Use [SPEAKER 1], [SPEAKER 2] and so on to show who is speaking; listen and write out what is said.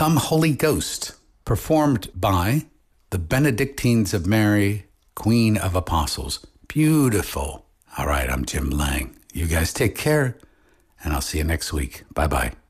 [SPEAKER 1] Come Holy Ghost, performed by the Benedictines of Mary, Queen of Apostles. Beautiful. All right, I'm Jim Lang. You guys take care, and I'll see you next week. Bye-bye.